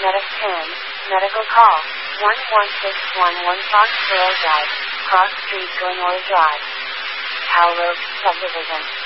Medic 10, medical call, 11611 Foxborough Drive, Cross Street, Glenora Drive, Cal Road, Subdivision.